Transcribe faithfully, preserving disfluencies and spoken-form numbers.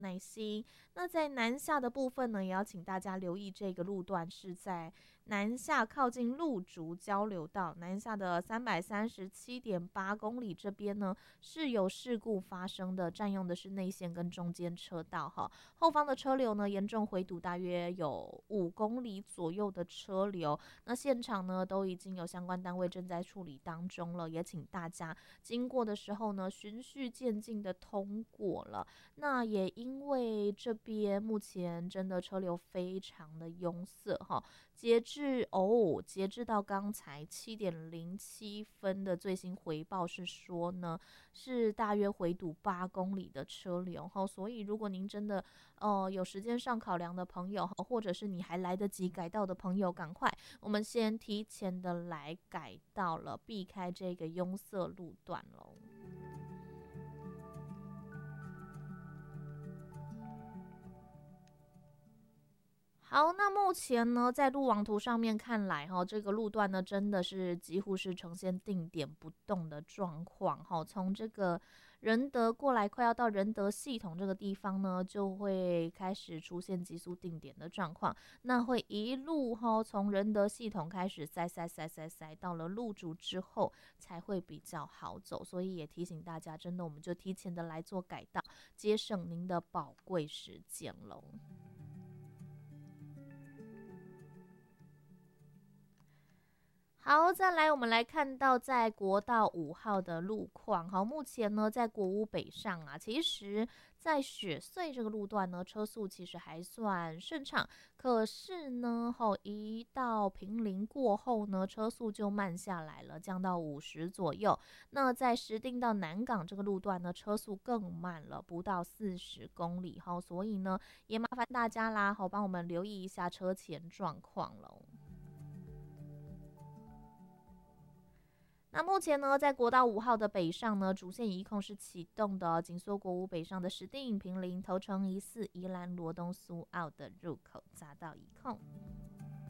耐心。那在南下的部分呢，也要请大家留意这个路段是在南下靠近路竹交流道南下的三百三十七点八公里这边呢是有事故发生的，占用的是内线跟中间车道哈。后方的车流呢严重回堵，大约有五公里左右的车流。那现场呢都已经有相关单位正在处理当中了，也请大家经过的时候呢循序渐进的通过了。那也因为这边目前真的车流非常的拥塞哈，截至哦，截至到刚才七点零七分的最新回报是说呢，是大约回堵八公里的车流哈，所以如果您真的呃有时间上考量的朋友，或者是你还来得及改道的朋友，赶快我们先提前的来改道了，避开这个拥塞路段喽。好，那目前呢，在路网图上面看来，哈，这个路段呢，真的是几乎是呈现定点不动的状况，哈。从这个仁德过来，快要到仁德系统这个地方呢，就会开始出现急速定点的状况，那会一路哈，从仁德系统开始塞塞塞塞塞，到了路竹之后才会比较好走，所以也提醒大家，真的我们就提前的来做改道，节省您的宝贵时间喽。好，再来我们来看到在国道五号的路况。好，目前呢在国五北上啊，其实在雪隧这个路段呢，车速其实还算顺畅。可是呢，吼一到平林过后呢，车速就慢下来了，降到五十左右。那在石碇到南港这个路段呢，车速更慢了，不到四十公里。好，所以呢，也麻烦大家啦，好帮我们留意一下车前状况喽。那目前呢，在国道五号的北上呢，主线一控是启动的哦，紧缩国五北上的石碇、平林、头城、一四、宜兰、罗东、苏澳的入口匝道一控。